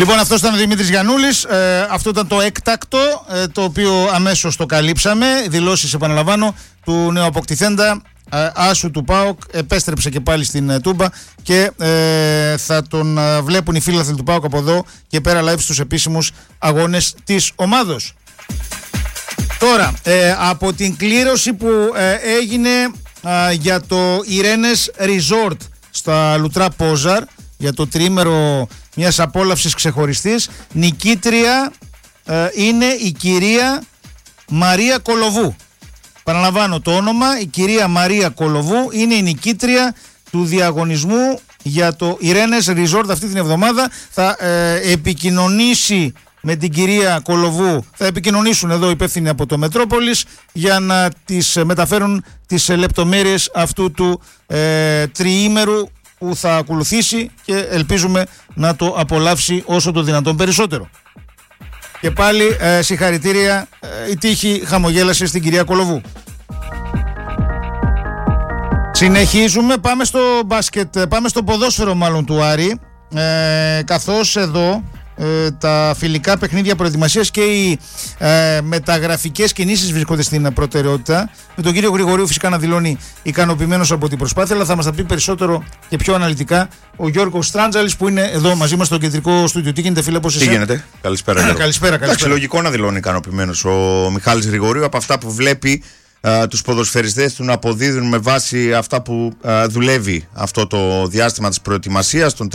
Λοιπόν, αυτό ήταν ο Δημήτρης Γιαννούλης. Αυτό ήταν το έκτακτο, το οποίο αμέσως το καλύψαμε. Δηλώσεις, επαναλαμβάνω, του νέου αποκτηθέντα άσου του ΠΑΟΚ. Επέστρεψε και πάλι στην Τούμπα και θα τον βλέπουν οι φίλαθλοι του ΠΑΟΚ από εδώ και πέρα live στους επίσημους αγώνες της ομάδος. Τώρα, από την κλήρωση που έγινε για το Irenes Resort στα Λουτρά Πόζαρ, για το τριήμερο μιας απόλαυσης ξεχωριστής, νικήτρια είναι η κυρία Μαρία Κολοβού. Παραλαμβάνω το όνομα, η κυρία Μαρία Κολοβού είναι η νικήτρια του διαγωνισμού για το Irenes Resort αυτή την εβδομάδα. Θα επικοινωνήσει με την κυρία Κολοβού, θα επικοινωνήσουν εδώ υπεύθυνοι από το Μετρόπολης για να τις μεταφέρουν τις λεπτομέρειες αυτού του τριήμερου που θα ακολουθήσει και ελπίζουμε να το απολαύσει όσο το δυνατόν περισσότερο. Και πάλι συγχαρητήρια, η τύχη χαμογέλασε στην κυρία Κολοβού. Συνεχίζουμε, πάμε στο μπάσκετ, πάμε στο ποδόσφαιρο μάλλον του Άρη, καθώς εδώ τα φιλικά παιχνίδια προετοιμασίας και οι μεταγραφικές κινήσεις βρίσκονται στην προτεραιότητα, με τον κύριο Γρηγορίου φυσικά να δηλώνει ικανοποιημένος από την προσπάθεια, αλλά θα μας τα πει περισσότερο και πιο αναλυτικά ο Γιώργος Στράντζαλης που είναι εδώ μαζί μας στο κεντρικό στούντιο. Τι γίνεται, φίλε, πώς είσαι? Τι γίνεται? Καλησπέρα. Καλησπέρα. Εντάξει, λογικό να δηλώνει ικανοποιημένος ο Μιχάλης Γρηγορίου από αυτά που βλέπει τους ποδοσφαιριστές του να αποδίδουν με βάση αυτά που δουλεύει αυτό το διάστημα της προετοιμασίας των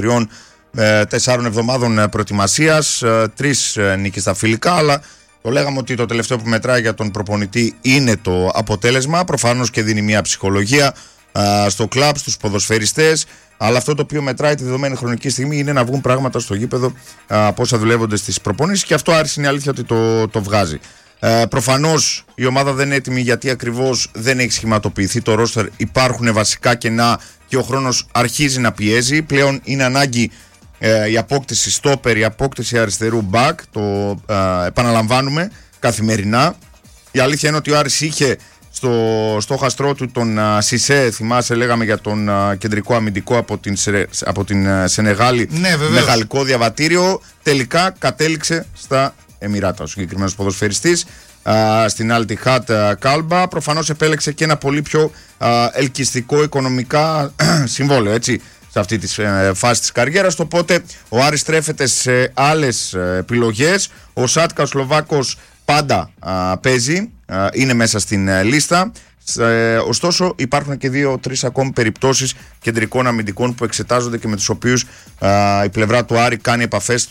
3-4 εβδομάδων προετοιμασίας, 3 νίκες στα φιλικά, αλλά το λέγαμε ότι το τελευταίο που μετράει για τον προπονητή είναι το αποτέλεσμα. Προφανώς και δίνει μια ψυχολογία στο κλαμπ, στους ποδοσφαιριστές, αλλά αυτό το οποίο μετράει τη δεδομένη χρονική στιγμή είναι να βγουν πράγματα στο γήπεδο από όσα δουλεύονται στις προπονήσεις, και αυτό Άρης είναι αλήθεια ότι το βγάζει. Προφανώς η ομάδα δεν είναι έτοιμη γιατί ακριβώς δεν έχει σχηματοποιηθεί το ρόστερ, υπάρχουν βασικά κενά και ο χρόνος αρχίζει να πιέζει. Πλέον είναι ανάγκη η απόκτηση στόπερ, η απόκτηση αριστερού μπακ, το επαναλαμβάνουμε καθημερινά. Η αλήθεια είναι ότι ο Άρης είχε στο στόχαστρό του τον Σισέ, θυμάσαι, λέγαμε για τον κεντρικό αμυντικό από την Σενεγάλη, με γαλλικό διαβατήριο. Τελικά κατέληξε στα Εμιράτα ο συγκεκριμένος ποδοσφαιριστής, στην Al-Ittihad Kalba. Προφανώς επέλεξε και ένα πολύ πιο ελκυστικό οικονομικά συμβόλαιο, έτσι, σε αυτή τη φάση της καριέρας. Οπότε ο Άρης στρέφεται σε άλλες επιλογές. Ο Σάτκα, ο Σλοβάκος, πάντα παίζει, είναι μέσα στην λίστα. Ωστόσο υπάρχουν και 2-3 ακόμη περιπτώσεις κεντρικών αμυντικών που εξετάζονται και με τους οποίους η πλευρά του Άρη κάνει επαφές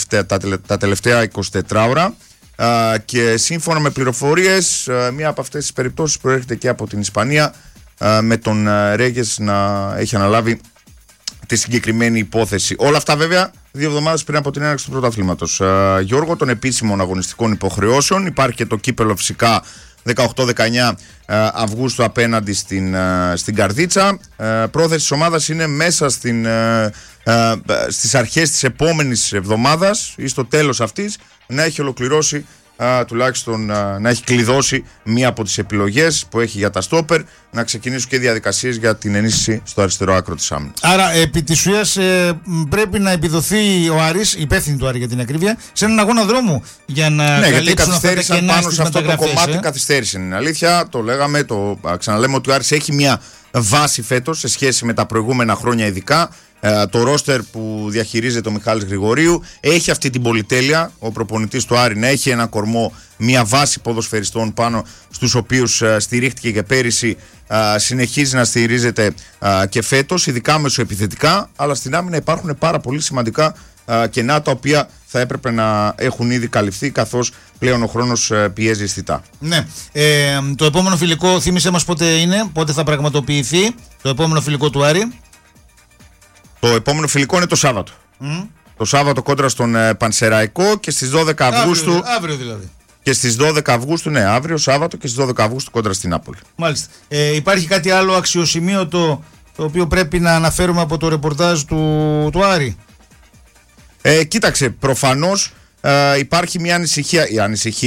τα τελευταία 24 ώρα, και σύμφωνα με πληροφορίες μία από αυτές τις περιπτώσεις προέρχεται και από την Ισπανία, με τον Ρέγες να έχει αναλάβει τη συγκεκριμένη υπόθεση. Όλα αυτά βέβαια 2 εβδομάδες πριν από την έναρξη του πρωταθλήματος. Γιώργο, των επίσημων αγωνιστικών υποχρεώσεων, υπάρχει και το κύπελο φυσικά 18-19 Αυγούστου απέναντι στην Καρδίτσα. Πρόθεση της ομάδας είναι μέσα στις αρχές της επόμενης εβδομάδας ή στο τέλος αυτής να έχει ολοκληρώσει, τουλάχιστον να έχει κλειδώσει μία από τις επιλογές που έχει για τα στόπερ, να ξεκινήσουν και διαδικασίες για την ενίσχυση στο αριστερό άκρο της άμυνας. Άρα επί της ουσίας πρέπει να επιδοθεί ο Άρης, υπεύθυνοι του Άρη για την ακρίβεια, σε έναν αγώνα δρόμου για να καλύψουν αυτά τα κενά πάνω στις σε αυτό το μεταγραφές. κομμάτι καθυστέρησε, είναι αλήθεια. Το λέγαμε, το ξαναλέμε ότι ο Άρης έχει μια βάση φέτος σε σχέση με τα προηγούμενα χρόνια, ειδικά το ρόστερ που διαχειρίζεται ο Μιχάλης Γρηγορίου έχει αυτή την πολυτέλεια, ο προπονητής του Άρη, να έχει ένα κορμό, μια βάση ποδοσφαιριστών πάνω στους οποίους στηρίχτηκε και πέρυσι, συνεχίζει να στηρίζεται και φέτος, ειδικά μεσοεπιθετικά, αλλά στην άμυνα υπάρχουν πάρα πολύ σημαντικά κενά, τα οποία θα έπρεπε να έχουν ήδη καλυφθεί, καθώς πλέον ο χρόνος πιέζει αισθητά. Ναι. Το επόμενο φιλικό, θύμισε μας πότε είναι, πότε θα πραγματοποιηθεί το επόμενο φιλικό του Άρη? Το επόμενο φιλικό είναι το Σάββατο. Το Σάββατο κόντρα στον Πανσεραϊκό, και στις 12 Αυγούστου. Αύριο δηλαδή. Και στις 12 Αυγούστου, ναι, αύριο Σάββατο, και στις 12 Αυγούστου κόντρα στην Νάπολη. Μάλιστα. Υπάρχει κάτι άλλο αξιοσημείωτο το οποίο πρέπει να αναφέρουμε από το ρεπορτάζ του Άρη? Κοίταξε, προφανώς υπάρχει μια ανησυχία. Η ανησυχία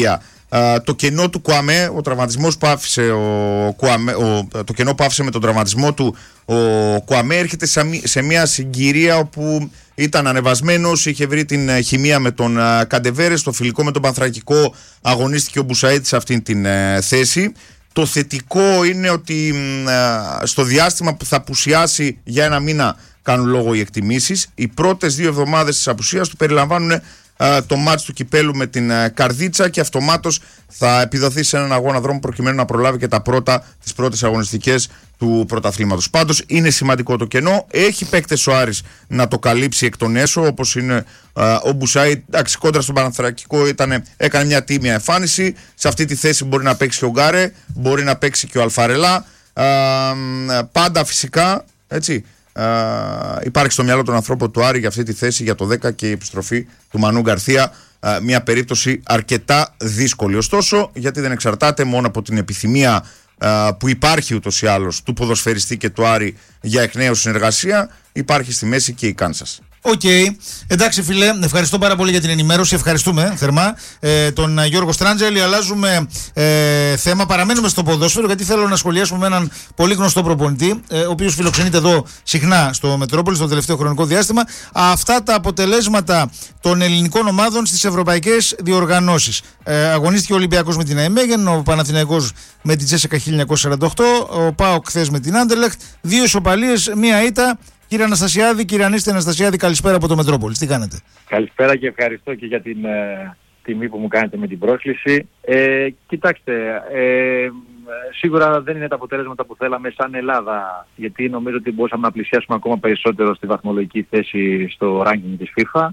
το κενό του Κουαμέ, ο τραυματισμός που άφησε το κενό που άφησε με τον τραυματισμό του ο Κουαμέ έρχεται σε μια συγκυρία όπου ήταν ανεβασμένος, είχε βρει την χημεία με τον Καντεβέρε, στο φιλικό με τον Πανθρακικό αγωνίστηκε ο Μπουσαΐτ σε αυτήν την θέση. Το θετικό είναι ότι στο διάστημα που θα απουσιάσει για ένα μήνα, κάνουν λόγο οι εκτιμήσεις, οι πρώτες 2 εβδομάδες της απουσίας του περιλαμβάνουν το μάτς του κυπέλου με την Καρδίτσα και αυτομάτως θα επιδοθεί σε έναν αγώνα δρόμου προκειμένου να προλάβει και τις πρώτες αγωνιστικές του πρωταθλήματος. Πάντως είναι σημαντικό το κενό. Έχει παίκτες ο Άρης να το καλύψει εκ των έσω, όπως είναι ο Μπουσάι. Εντάξει, κόντρα στον Παναθρακικό έκανε μια τίμια εμφάνιση. Σε αυτή τη θέση μπορεί να παίξει και ο Γκάρε, μπορεί να παίξει και ο Αλφαρελά. Πάντα φυσικά, έτσι. Υπάρχει στο μυαλό των ανθρώπων του Άρη για αυτή τη θέση για το 10 και η επιστροφή του Μανού Γκαρθία, μια περίπτωση αρκετά δύσκολη. Ωστόσο, γιατί δεν εξαρτάται μόνο από την επιθυμία που υπάρχει ούτως ή άλλως του ποδοσφαιριστή και του Άρη για εκ νέου συνεργασία, υπάρχει στη μέση και η Κάνσας. Οκ. Εντάξει, φίλε, ευχαριστώ πάρα πολύ για την ενημέρωση. Ευχαριστούμε θερμά τον Γιώργο Στράντζελη. Αλλάζουμε θέμα. Παραμένουμε στο ποδόσφαιρο, γιατί θέλω να σχολιάσουμε με έναν πολύ γνωστό προπονητή, ο οποίος φιλοξενείται εδώ συχνά στο Μετρόπολη στο τελευταίο χρονικό διάστημα. Αυτά τα αποτελέσματα των ελληνικών ομάδων στις ευρωπαϊκές διοργανώσεις. Αγωνίστηκε ο Ολυμπιακός με την ΑΕΜΕΓΕΝ, ο Παναθηναϊκός με την Τζέσικα 1948, ο ΠΑΟΚ χθες με την Άντερλεχτ. 2 ισοπαλίες, 1 ήττα. Κύριε Αναστασιάδη, κύριε Ανίστη Αναστασιάδη, καλησπέρα από το Μετρόπολη. Τι κάνετε? Καλησπέρα και ευχαριστώ και για την τιμή που μου κάνετε με την πρόσκληση. Κοιτάξτε, σίγουρα δεν είναι τα αποτέλεσματα που θέλαμε σαν Ελλάδα, γιατί νομίζω ότι μπορούσαμε να πλησιάσουμε ακόμα περισσότερο στη βαθμολογική θέση στο ranking της FIFA.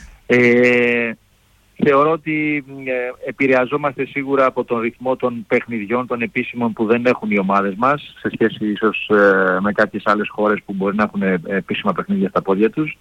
Θεωρώ ότι επηρεαζόμαστε σίγουρα από τον ρυθμό των παιχνιδιών, των επίσημων που δεν έχουν οι ομάδες μας, σε σχέση ίσως με κάποιες άλλες χώρες που μπορεί να έχουν επίσημα παιχνίδια στα πόδια τους.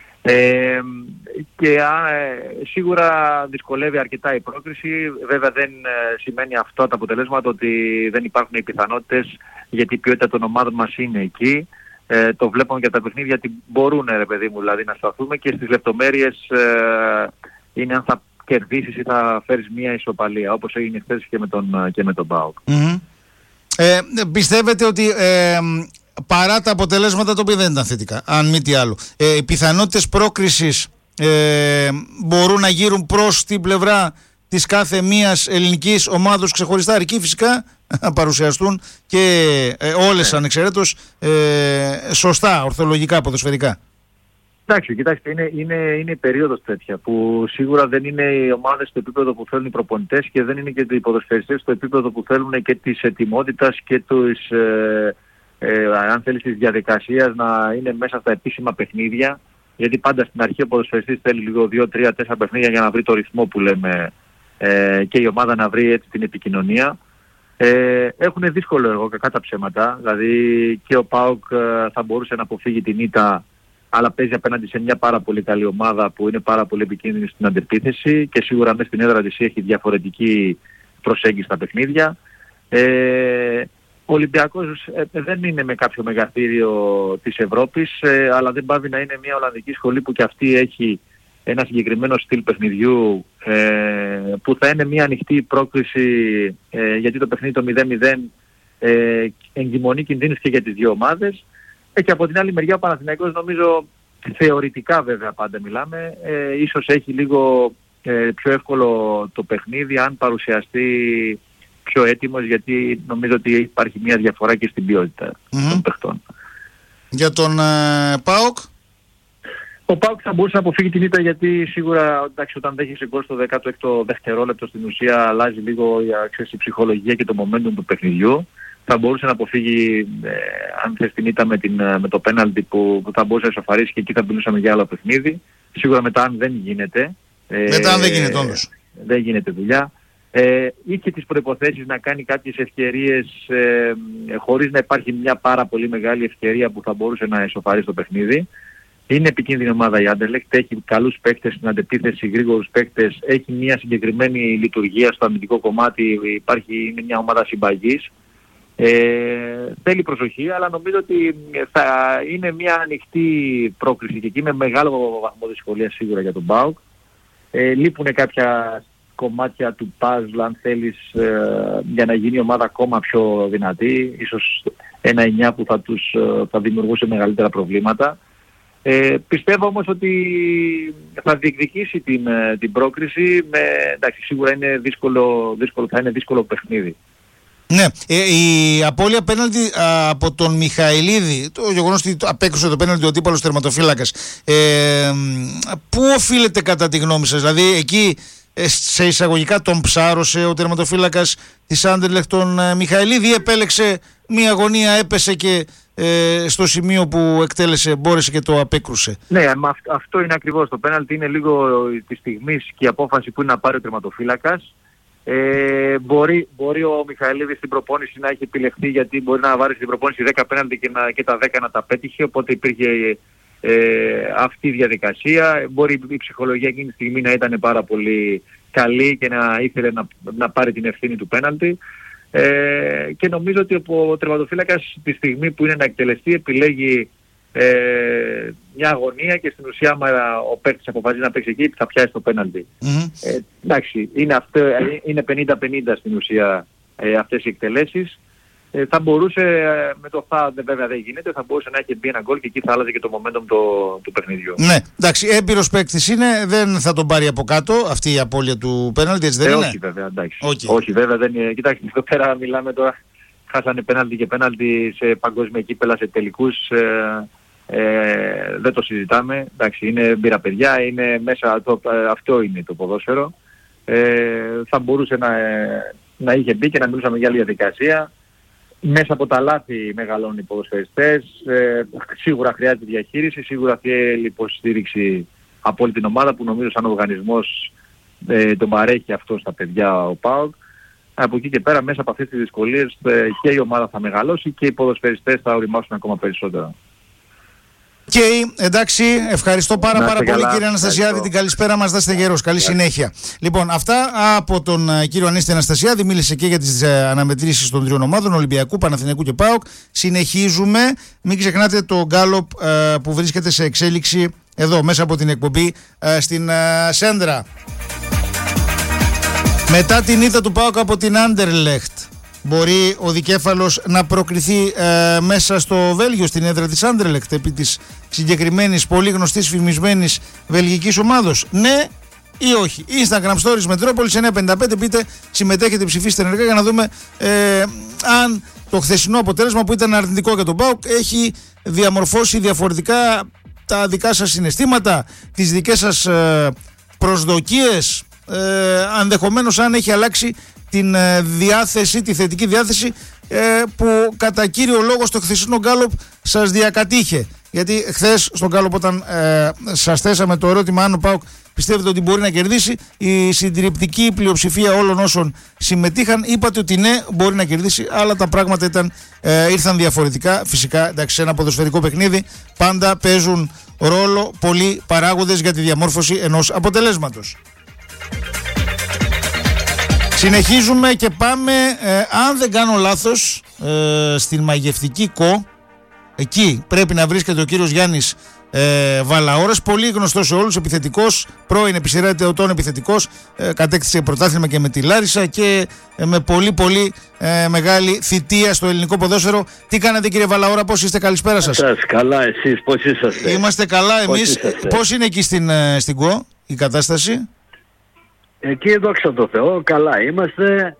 Και σίγουρα δυσκολεύει αρκετά η πρόκριση. Βέβαια δεν σημαίνει αυτό τα αποτελέσματα ότι δεν υπάρχουν οι πιθανότητες, γιατί η ποιότητα των ομάδων μας είναι εκεί. Το βλέπουμε για τα παιχνίδια ότι μπορούν, ρε παιδί μου, δηλαδή να σταθούμε, και στις λεπτομέρειες είναι αν θα κερδίσεις ή θα φέρεις μια ισοπαλία, όπως έγινε χθες και με τον ΠΑΟΚ. Πιστεύετε ότι παρά τα αποτελέσματα, τα οποία δεν ήταν θετικά, αν μη τι άλλο, οι πιθανότητες πρόκρισης μπορούν να γύρουν προς την πλευρά της κάθε μίας ελληνικής ομάδος ξεχωριστά, αρκεί φυσικά να παρουσιαστούν και όλες ανεξαιρέτως σωστά, ορθολογικά, ποδοσφαιρικά? Εντάξει, κοιτάξτε, είναι η περίοδος τέτοια που σίγουρα δεν είναι οι ομάδες στο επίπεδο που θέλουν οι προπονητές και δεν είναι και οι ποδοσφαιριστές στο επίπεδο που θέλουν και της ετοιμότητας και αν θέλεις, της διαδικασίας να είναι μέσα στα επίσημα παιχνίδια, γιατί πάντα στην αρχή ο ποδοσφαιριστής θέλει λίγο 2, 3, 4 παιχνίδια για να βρει το ρυθμό που λέμε και η ομάδα να βρει έτσι την επικοινωνία. Έχουν δύσκολο έργο, κακά τα ψέματα, δηλαδή και ο ΠΑΟΚ θα μπορούσε να αποφύγει την ήττα, αλλά παίζει απέναντι σε μια πάρα πολύ καλή ομάδα που είναι πάρα πολύ επικίνδυνη στην αντεπίθεση και σίγουρα μέσα στην έδρα της έχει διαφορετική προσέγγιση στα παιχνίδια. Ο Ολυμπιακός δεν είναι με κάποιο μεγαθύριο της Ευρώπης, αλλά δεν πάβει να είναι μια Ολλανδική σχολή που και αυτή έχει ένα συγκεκριμένο στυλ παιχνιδιού, που θα είναι μια ανοιχτή πρόκριση, γιατί το παιχνίδι το 0-0 εγκυμονεί κινδύνους και για τις δύο ομάδες. Και από την άλλη μεριά ο Παναθηναϊκός, νομίζω, θεωρητικά βέβαια πάντα μιλάμε, ίσως έχει λίγο πιο εύκολο το παιχνίδι αν παρουσιαστεί πιο έτοιμος, γιατί νομίζω ότι υπάρχει μια διαφορά και στην ποιότητα των παιχτών. Για τον ΠΑΟΚ? Ο ΠΑΟΚ θα μπορούσε να αποφύγει την ήττα, γιατί σίγουρα, εντάξει, όταν δέχεσαι γκολ στο 16ο δευτερόλεπτο, στην ουσία αλλάζει λίγο η ψυχολογία και το momentum του παιχνιδιού. Θα μπορούσε να αποφύγει, αν θες, την ήττα με το πέναλτι που θα μπορούσε να ισοφαρίσει, και εκεί θα μιλούσαμε για άλλο παιχνίδι. Σίγουρα μετά, αν δεν γίνεται. Μετά αν δεν γίνεται όντως. Δεν γίνεται δουλειά. Είχε τις προϋποθέσεις να κάνει κάποιες ευκαιρίες χωρίς να υπάρχει μια πάρα πολύ μεγάλη ευκαιρία που θα μπορούσε να ισοφαρίσει το παιχνίδι. Είναι επικίνδυνη ομάδα η Άντερλεχτ, έχει καλούς παίκτες στην αντεπίθεση, γρήγορους παίκτες, έχει μια συγκεκριμένη λειτουργία στο αμυντικό κομμάτι, είναι μια ομάδα συμπαγής. Θέλει προσοχή, αλλά νομίζω ότι θα είναι μια ανοιχτή πρόκριση και εκεί με μεγάλο βαθμό δυσκολίας σίγουρα για τον ΠΑΟΚ. Λείπουν κάποια κομμάτια του puzzle, αν θέλεις, για να γίνει η ομάδα ακόμα πιο δυνατή. Ίσως ένα 9 που θα δημιουργούσε μεγαλύτερα προβλήματα. Πιστεύω όμως ότι θα διεκδικήσει την πρόκριση. Εντάξει, σίγουρα είναι θα είναι δύσκολο παιχνίδι. Ναι, η απώλεια πέναλτι από τον Μιχαηλίδη, το γεγονός ότι απέκρουσε το πέναλτι ο αντίπαλος τερματοφύλακας, πού οφείλεται κατά τη γνώμη σας? Δηλαδή εκεί σε εισαγωγικά τον ψάρωσε ο τερματοφύλακας της Άντερλεχτ τον Μιχαηλίδη, ή επέλεξε μία αγωνία, έπεσε και στο σημείο που εκτέλεσε μπόρεσε και το απέκρουσε? Ναι, αυτό είναι ακριβώς. Το πέναλτι είναι λίγο τη στιγμή και η απόφαση που είναι να πάρει ο τερματοφύλακας. Μπορεί ο Μιχαηλίδης στην προπόνηση να έχει επιλεχθεί, γιατί μπορεί να βάρει στην προπόνηση 10 πέναλτι και τα 10 να τα πέτυχε, οπότε υπήρχε αυτή η διαδικασία. Μπορεί η ψυχολογία εκείνη τη στιγμή να ήταν πάρα πολύ καλή και να ήθελε να πάρει την ευθύνη του πέναλτι, και νομίζω ότι ο τερματοφύλακας τη στιγμή που είναι να εκτελεστεί επιλέγει μια αγωνία, και στην ουσία ο παίκτης αποφασίζει να παίξει εκεί, θα πιάσει το πέναλτι. Εντάξει, είναι 50-50 στην ουσία αυτές οι εκτελέσεις. Θα μπορούσε, με το βέβαια δεν γίνεται, θα μπορούσε να έχει μπει ένα γκολ και εκεί θα άλλαζε και το momentum του παιχνιδιού. Ναι, εντάξει, έμπειρος παίκτης είναι, δεν θα τον πάρει από κάτω αυτή η απώλεια του πέναλτι, έτσι δεν είναι? Όχι βέβαια, εντάξει. Όχι βέβαια, δεν είναι. Κοιτάξτε, εδώ πέρα μιλάμε τώρα, χάσανε πέναλτι και πέναλτι σε παγκόσμια κύπελα, σε τελικούς. Δεν το συζητάμε. Εντάξει, είναι μπύρα παιδιά, είναι μέσα, αυτό είναι το ποδόσφαιρο. Θα μπορούσε να είχε μπει και να μιλούσαμε για άλλη διαδικασία. Μέσα από τα λάθη μεγαλώνουν οι ποδοσφαιριστές. Σίγουρα χρειάζεται διαχείριση, σίγουρα θέλει υποστήριξη από όλη την ομάδα, που νομίζω σαν οργανισμός τον παρέχει αυτό στα παιδιά ο ΠΑΟΚ. Από εκεί και πέρα, μέσα από αυτές τις δυσκολίες, και η ομάδα θα μεγαλώσει και οι ποδοσφαιριστές θα οριμάσουν ακόμα περισσότερο. Εντάξει, ευχαριστώ πάρα πολύ κύριε Αναστασιάδη, την καλησπέρα μας, δάστε γερός, καλή συνέχεια. Λοιπόν, αυτά από τον κύριο Ανίστη Αναστασιάδη, μίλησε και για τις αναμετρήσεις των τριών ομάδων, Ολυμπιακού, Παναθηναϊκού και ΠΑΟΚ. Συνεχίζουμε, μην ξεχνάτε το γκάλοπ που βρίσκεται σε εξέλιξη εδώ μέσα από την εκπομπή στην Σέντρα. Μετά την ήττα του ΠΑΟΚ από την Άντερλεχτ, μπορεί ο δικέφαλος να προκριθεί μέσα στο Βέλγιο, στην έδρα της Άντερλεχτ, επί της συγκεκριμένης πολύ γνωστής φημισμένης βελγικής ομάδος? Ναι ή όχι? Instagram Stories Μετρόπολης 955, πείτε, συμμετέχετε, ψηφίστε ενεργά για να δούμε αν το χθεσινό αποτέλεσμα, που ήταν αρνητικό για τον ΠΑΟΚ, έχει διαμορφώσει διαφορετικά τα δικά σας συναισθήματα, τις δικές σας προσδοκίες, ενδεχομένως αν έχει αλλάξει την διάθεση, τη θετική διάθεση που κατά κύριο λόγο στο χθεσινό γκάλοπ σας διακατήχε. Γιατί χθες στον γκάλοπ, όταν σας θέσαμε το ερώτημα αν ο ΠΑΟΚ πιστεύετε ότι μπορεί να κερδίσει, η συντριπτική πλειοψηφία όλων όσων συμμετείχαν είπατε ότι ναι, μπορεί να κερδίσει, αλλά τα πράγματα ήρθαν διαφορετικά. Φυσικά, εντάξει, σε ένα ποδοσφαιρικό παιχνίδι πάντα παίζουν ρόλο πολλοί παράγοντες για τη διαμόρφωση ενός αποτελέσματος. Συνεχίζουμε και πάμε, αν δεν κάνω λάθος, στην μαγευτική ΚΟ. Εκεί πρέπει να βρίσκεται ο κύριος Γιάννης Βαλαώρας, πολύ γνωστός σε όλους, επιθετικός, πρώην επί σειρά ετών επιθετικός, κατέκτησε πρωτάθλημα και με τη Λάρισα και με πολύ μεγάλη θητεία στο ελληνικό ποδόσφαιρο. Τι κάνετε κύριε Βαλαώρα, πώς είστε? Καλησπέρα σας. Καλά, εσείς πώς είσαστε? Είμαστε καλά εμείς. Πώς είναι εκεί στην ΚΟ η κατάσταση? Εκεί δόξα τω Θεώ, καλά είμαστε.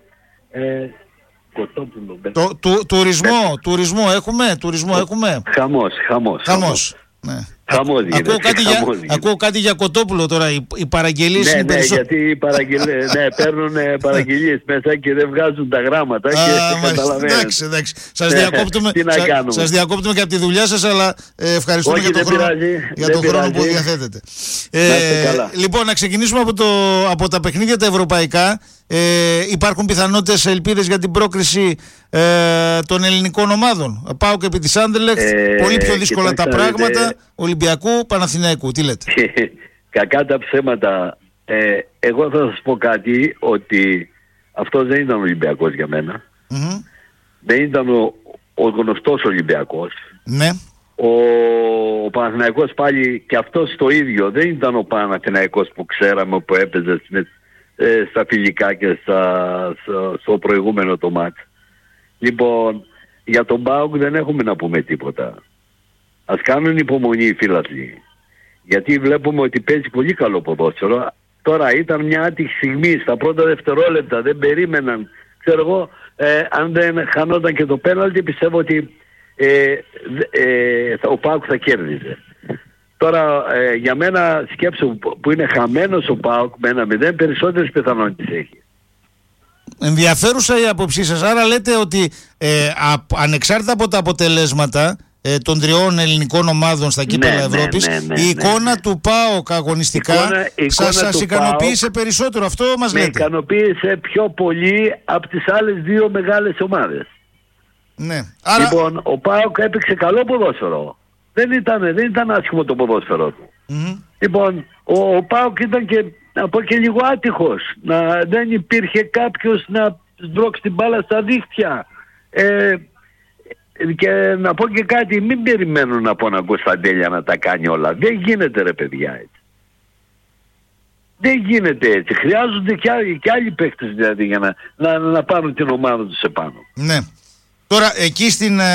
Κοτόπουλο. Τουρισμό έχουμε. Χαμός. Ναι. Ακούω κάτι για Κοτόπουλο τώρα, οι παραγγελίες είναι περισσότερο. Ναι, γιατί οι παραγγελίες παίρνουν παραγγελίες μέσα και δεν βγάζουν τα γράμματα και καταλαβαίνετε. Εντάξει. Σας διακόπτουμε και από τη δουλειά σας, αλλά ευχαριστούμε για τον χρόνο που διαθέτετε. Λοιπόν, να ξεκινήσουμε από τα παιχνίδια τα ευρωπαϊκά. Υπάρχουν πιθανότητες, ελπίδες για την πρόκριση των ελληνικών ομάδων? ΠΑΟΚ επί της Άντερλεχτ, πολύ πιο δύσκολα τα πράγματα. Ολυμπιακού, Παναθηναϊκού, τι λέτε? Κακά τα ψέματα. Εγώ θα σας πω κάτι, ότι αυτός δεν ήταν Ολυμπιακός για μένα. Δεν ήταν ο γνωστός Ολυμπιακός. Ναι. Ο Παναθηναϊκός πάλι και αυτός το ίδιο. Δεν ήταν ο Παναθηναϊκός που ξέραμε, που έπαιζε στα φιλικά και στο προηγούμενο το μάτς. Λοιπόν, για τον ΠΑΟΚ δεν έχουμε να πούμε τίποτα. Ας κάνουν υπομονή οι φίλαθλοι. Γιατί βλέπουμε ότι παίζει πολύ καλό ποδόσφαιρο. Τώρα ήταν μια άτυχη στιγμή στα πρώτα δευτερόλεπτα. Δεν περίμεναν. Ξέρω εγώ, αν δεν χανόταν και το πέναλτι, πιστεύω ότι ο ΠΑΟΚ θα κέρδιζε. Τώρα για μένα σκέψου που είναι χαμένος ο ΠΑΟΚ με 1-0, περισσότερες πιθανότητες έχει. Ενδιαφέρουσα η άποψή σας. Άρα λέτε ότι ανεξάρτητα από τα αποτελέσματα των τριών ελληνικών ομάδων στα κύπελλα Ευρώπης, η εικόνα του ΠΑΟΚ αγωνιστικά σας ικανοποίησε περισσότερο. Αυτό μας λέτε? Με ικανοποίησε πιο πολύ από τις άλλες δύο μεγάλες ομάδες. Ναι. Άρα... Λοιπόν, ο ΠΑΟΚ έπαιξε καλό ποδόσφαιρο. Δεν ήταν άσχημο το ποδόσφαιρο του. Λοιπόν, ο ΠΑΟΚ ήταν και, να πω, και λίγο άτυχος. Δεν υπήρχε κάποιος να σμπρώξει την μπάλα στα δίχτυα. Και να πω και κάτι, μην περιμένουν από έναν Κωνσταντέλια να τα κάνει όλα. Δεν γίνεται, ρε παιδιά, έτσι. Δεν γίνεται έτσι. Χρειάζονται και άλλοι παίκτες δηλαδή για να πάρουν την ομάδα τους επάνω. Ναι. Τώρα εκεί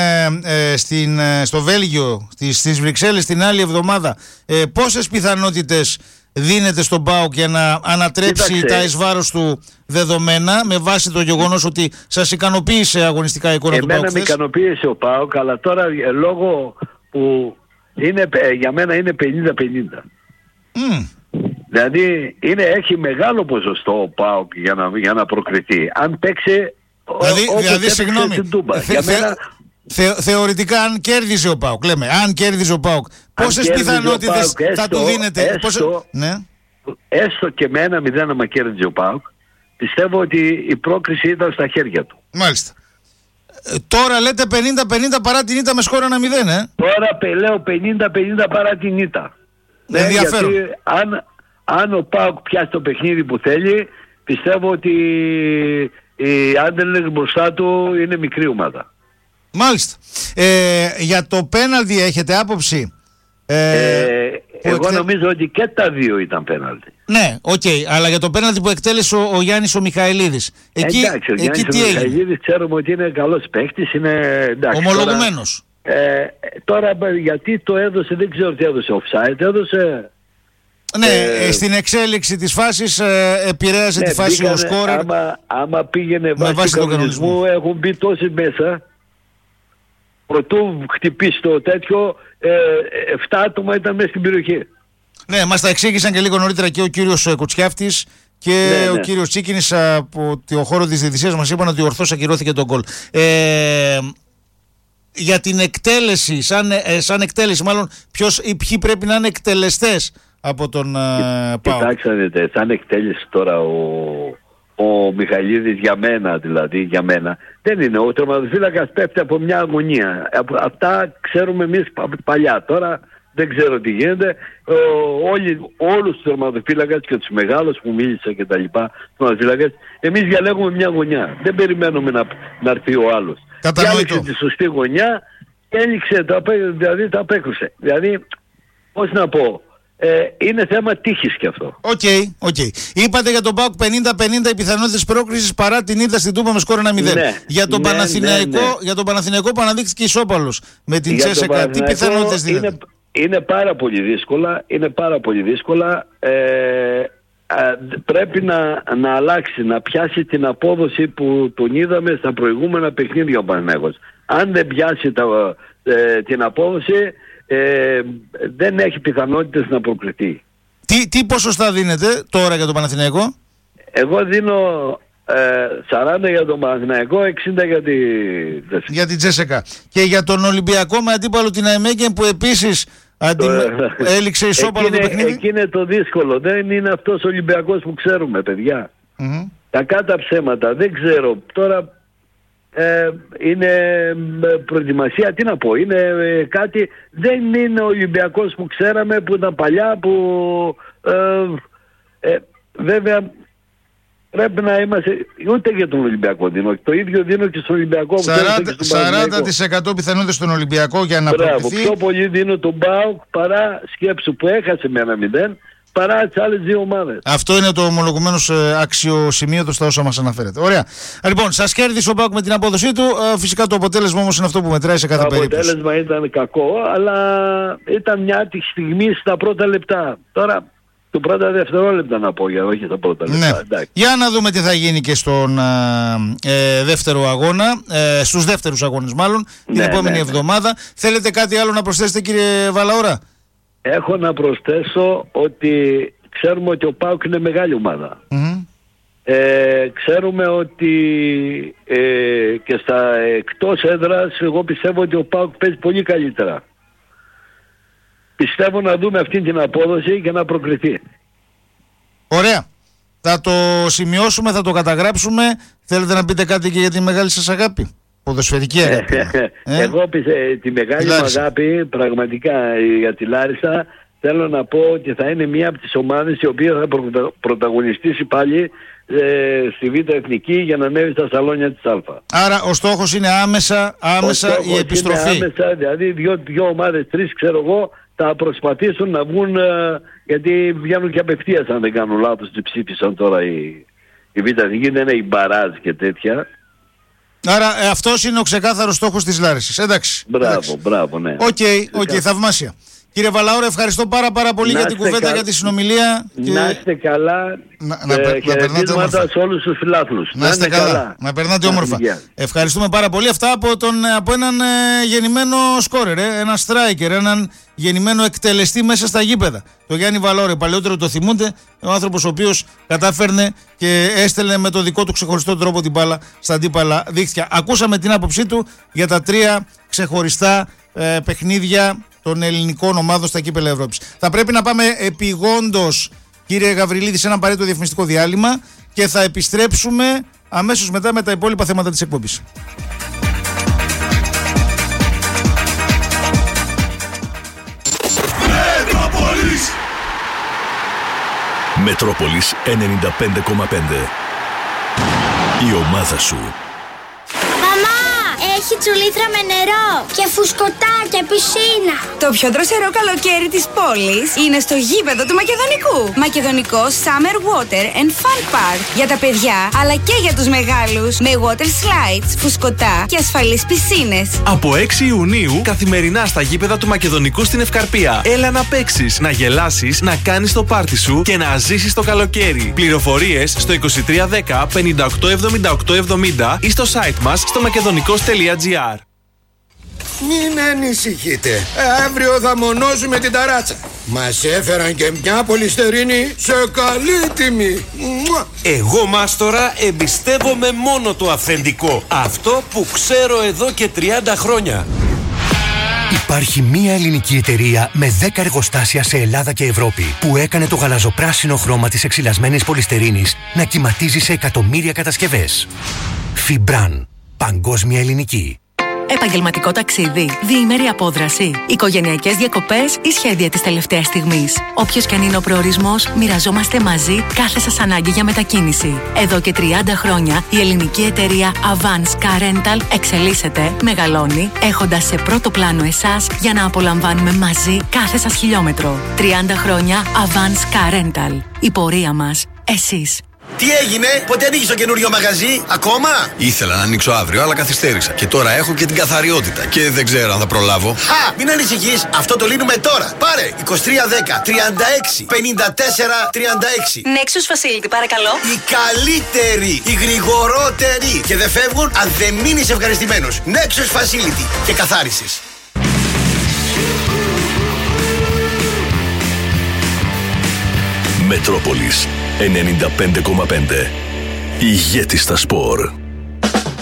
στο Βέλγιο, στις Βρυξέλλες την άλλη εβδομάδα, πόσες πιθανότητες δίνεται στον ΠΑΟΚ για να ανατρέψει τα εις βάρος του δεδομένα, με βάση το γεγονός ότι σας ικανοποίησε αγωνιστικά η εικόνα του ΠΑΟΚ? Εμένα με ικανοποίησε ο ΠΑΟΚ, αλλά τώρα λόγω που για μένα είναι 50-50. Δηλαδή έχει μεγάλο ποσοστό ο ΠΑΟΚ για να προκριθεί. Αν παίξει... Δηλαδή συγγνώμη, θεωρητικά αν κέρδιζε ο ΠΑΟΚ, αν κέρδιζε ο ΠΑΟΚ, πόσες πιθανότητες θα του δίνετε? Έστω και με 1-0 άμα κέρδιζε ο ΠΑΟΚ, πιστεύω ότι η πρόκριση ήταν στα χέρια του. Μάλιστα. Τώρα λέτε 50-50 παρά την ήττα με σκόρα 1-0, Τώρα λέω 50-50 παρά την ήττα. Ενδιαφέρον. Γιατί αν ο ΠΑΟΚ πιάσει το παιχνίδι που θέλει, πιστεύω ότι η Άντερλεχτ μπροστά του είναι μικρή ομάδα. Μάλιστα. Για το πέναλτι έχετε άποψη? Εγώ νομίζω ότι και τα δύο ήταν πέναλτι. Ναι, αλλά για το πέναλτι που εκτέλεσε ο Γιάννης ο Μιχαηλίδης, εντάξει, ο Γιάννης ο Μιχαηλίδης ξέρουμε ότι είναι καλός παίκτης, είναι ομολογουμένος. Τώρα γιατί το έδωσε, δεν ξέρω τι έδωσε, offside έδωσε. Ναι, στην εξέλιξη της φάσης επηρέασε τη φάση ο σκόρερ. Άμα πήγαινε βάσει του κανονισμού, έχουν μπει τόσοι μέσα. Προτού χτυπήσει το τέτοιο, 7 άτομα ήταν μέσα στην περιοχή. Ναι, μας τα εξήγησαν και λίγο νωρίτερα και ο κύριος Κουτσιάφτης και ο κύριος Τσίκινης από το χώρο της διαιτησίας. Μας είπαν ότι ορθώς ακυρώθηκε τον γκολ. Για την εκτέλεση, σαν εκτέλεση μάλλον, ποιοι πρέπει να είναι εκτελεστές από τον ΠΑΟΚ? Κοιτάξτε, σαν εκτέλεση τώρα ο Μιχαηλίδης για μένα δεν είναι. Ο τερματοφύλακας πέφτει από μια αγωνία. Αυτά ξέρουμε εμείς παλιά. Τώρα δεν ξέρω τι γίνεται. Όλους τους τερματοφύλακες και τους μεγάλους που μίλησα και τα λοιπά, τερματοφύλακες, εμείς διαλέγουμε μια γωνιά. Δεν περιμένουμε να έρθει ο άλλος. Διάλεξε τη σωστή γωνιά και έληξε, δηλαδή τα απέκρουσε. Δηλαδή, πώς να πω, είναι θέμα τύχης και αυτό. Οκ. Είπατε για τον ΠΑΟΚ 50-50 οι πιθανότητες πρόκρισης παρά την ήττα στην Τούμπα με σκόρ 1-0. Για τον Παναθηναϊκό που αναδείχθηκε ισόπαλος με την Τσέσεκα, τι πιθανότητες δίνετε? Είναι πάρα πολύ δύσκολα. Πρέπει να αλλάξει, να πιάσει την απόδοση που τον είδαμε στα προηγούμενα παιχνίδια ο Παναθηναϊκός. Αν δεν πιάσει την απόδοση, δεν έχει πιθανότητες να προκριθεί. Τι ποσοστά δίνετε τώρα για τον Παναθηναϊκό? Εγώ δίνω 40 για τον Παναθηναϊκό, 60 για την Τσέσεκα. Και για τον Ολυμπιακό με αντίπαλο την ΑΕΜΕΚΕΝ που επίσης έληξε ισόπαλο το παιχνίδι. Εκεί είναι το δύσκολο. Δεν είναι αυτός ο Ολυμπιακός που ξέρουμε, παιδιά. Κακά τα ψέματα. Δεν ξέρω. Τώρα είναι προετοιμασία, τι να πω, είναι κάτι, δεν είναι ο Ολυμπιακός που ξέραμε, που ήταν παλιά, που βέβαια πρέπει να είμαστε, ούτε για τον Ολυμπιακό δίνω, το ίδιο δίνω και στον Ολυμπιακό. 40% πιθανότητες στον Ολυμπιακό για να προωθηθεί. Πιο πολύ δίνω τον ΠΑΟΚ παρά, σκέψου, που έχασε με 1-0, παρά τις άλλες δύο ομάδες. Αυτό είναι το ομολογουμένως αξιοσημείωτο στα όσα μας αναφέρετε. Ωραία. Λοιπόν, σας κέρδισε ο ΠΑΟΚ με την απόδοσή του. Φυσικά το αποτέλεσμα όμως είναι αυτό που μετράει σε κάθε περίπτωση. Το αποτέλεσμα ήταν κακό, αλλά ήταν μια άτυχη στιγμή στα πρώτα λεπτά. Τώρα, το πρώτα δευτερόλεπτα να πω, για όχι τα πρώτα λεπτά. Ναι. Για να δούμε τι θα γίνει και στον δεύτερο αγώνα, στους δεύτερους αγώνες μάλλον, την επόμενη εβδομάδα. Θέλετε κάτι άλλο να προσθέσετε, κύριε Βαλαώρα? Έχω να προσθέσω ότι ξέρουμε ότι ο ΠΑΟΚ είναι μεγάλη ομάδα. Ξέρουμε ότι και στα εκτός έδρας εγώ πιστεύω ότι ο ΠΑΟΚ παίζει πολύ καλύτερα. Πιστεύω να δούμε αυτή την απόδοση και να προκριθεί. Ωραία. Θα το σημειώσουμε, θα το καταγράψουμε. Θέλετε να πείτε κάτι και για τη μεγάλη σας αγάπη? Ποδοσφαιρική αγάπη. Εγώ τη μεγάλη μου αγάπη πραγματικά για τη Λάρισα θέλω να πω ότι θα είναι μία από τις ομάδες η οποία θα πρωταγωνιστήσει πάλι στη Β' Εθνική για να ανέβει στα σαλόνια της Α. Άρα ο στόχος είναι άμεσα η επιστροφή. Είναι άμεσα, δηλαδή δύο ομάδες, τρεις ξέρω εγώ, θα προσπαθήσουν να βγουν, γιατί βγαίνουν και απευθείας αν δεν κάνω λάθος, τι ψήφισαν τώρα η Β' Εθνική, δεν έχει μπαράζ και τέτοια. Άρα αυτός είναι ο ξεκάθαρος στόχος της Λάρισσας. Εντάξει. Μπράβο, ναι. Οκ, θαυμάσια. Κύριε Βαλαώρα, ευχαριστώ πάρα πολύ για την κουβέντα, για τη συνομιλία. Να είστε καλά. Χαιρετίσματα σε όλους τους φιλάθλους. Να είστε καλά. Να περνάτε όμορφα. Ευχαριστούμε πάρα πολύ. Αυτά από έναν γεννημένο σκόρερ, έναν striker, έναν γεννημένο εκτελεστή μέσα στα γήπεδα. Το Γιάννη Βαλαώρα, παλαιότερο το θυμούνται, ο άνθρωπος ο οποίος κατάφερνε και έστελνε με το δικό του ξεχωριστό τρόπο την μπάλα στα αντίπαλα δίχτυα. Ακούσαμε την άποψή του για τα 3 ξεχωριστά παιχνίδια των ελληνικών ομάδων στα κύπελλα Ευρώπης. Θα πρέπει να πάμε επειγόντως, κύριε Γαβριλίδη, σε ένα απαραίτητο διαφημιστικό διάλειμμα και θα επιστρέψουμε αμέσως μετά με τα υπόλοιπα θέματα της εκπομπής. Μετρόπολης 95,5. Η ομάδα σου. Έχει τσουλήθρα με νερό και φουσκωτά και πισίνα. Το πιο δροσερό καλοκαίρι της πόλης είναι στο γήπεδο του Μακεδονικού. Μακεδονικό Summer Water and Fun Park. Για τα παιδιά αλλά και για τους μεγάλους. Με water slides, φουσκωτά και ασφαλείς πισίνες. Από 6 Ιουνίου καθημερινά στα γήπεδα του Μακεδονικού στην Ευκαρπία. Έλα να παίξεις, να γελάσεις, να κάνεις το πάρτι σου και να ζήσεις το καλοκαίρι. Πληροφορίες στο 2310 58 78 70 ή στο site μας στο makedonico.gr. Μην ανησυχείτε, αύριο θα μονώσουμε την ταράτσα. Μας έφεραν και μια πολυστερίνη σε καλή τιμή. Εγώ, μάστορα, εμπιστεύομαι μόνο το αυθεντικό. Αυτό που ξέρω εδώ και 30 χρόνια. Υπάρχει μία ελληνική εταιρεία με 10 εργοστάσια σε Ελλάδα και Ευρώπη που έκανε το γαλαζοπράσινο χρώμα της εξυλασμένης πολυστερίνης να κυματίζει σε εκατομμύρια κατασκευές. Φιμπράν. Παγκόσμια ελληνική. Επαγγελματικό ταξίδι, διήμερη απόδραση, οικογενειακές διακοπές ή σχέδια της τελευταίας στιγμής. Όποιος και αν είναι ο προορισμός, μοιραζόμαστε μαζί κάθε σας ανάγκη για μετακίνηση. Εδώ και 30 χρόνια η ελληνική εταιρεία Avance Car Rental εξελίσσεται, μεγαλώνει, έχοντας σε πρώτο πλάνο εσάς για να απολαμβάνουμε μαζί κάθε σας χιλιόμετρο. 30 χρόνια Avance Car Rental. Η πορεία μας, εσείς. Τι έγινε, πότε ανοίγεις το καινούριο μαγαζί, ακόμα? Ήθελα να ανοίξω αύριο, αλλά καθυστέρησα. Και τώρα έχω και την καθαριότητα. Και δεν ξέρω αν θα προλάβω. Μην ανησυχείς, αυτό το λύνουμε τώρα. Πάρε 2310 36 54 36. Nexus Facility, παρακαλώ. Η καλύτερη, η γρηγορότερη. Και δεν φεύγουν αν δεν μείνεις ευχαριστημένος. Nexus Facility και καθάρισες. Μετρόπολης 95,5. Ηγέτη στα σπορ.